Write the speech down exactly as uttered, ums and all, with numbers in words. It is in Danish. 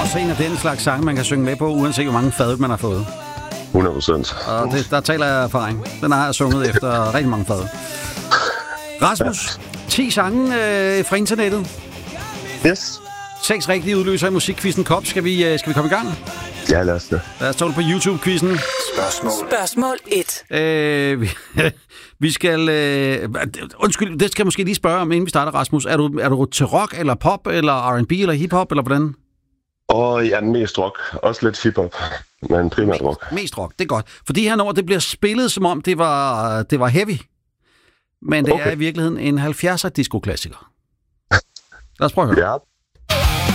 også en af den slags sange, man kan synge med på, uanset hvor mange fad man har fået. hundrede procent. Og det, der taler jeg erfaring. Den har jeg sunget efter rigtig mange fad. Rasmus, ti sange øh, fra internettet. Yes. Seks rigtige udløser i musikquizzen Kop. Skal vi, øh, skal vi komme i gang? Ja, lad os det. Lad os stå på YouTube-quizzen. Spørgsmål. Spørgsmål et. Øh, vi, vi skal... Øh, undskyld, det skal jeg måske lige spørge om, inden vi starter, Rasmus. Er du, er du til rock, eller pop, eller R and B, eller hip-hop, eller hvordan? Og ja, mest rock. Også lidt hip-hop, men primært rock. Mest rock, det er godt. For de her numre, det bliver spillet, som om det var, det var heavy. Men det okay. er i virkeligheden en halvfjerdser disco-klassiker. Lad os prøve at høre. Ja.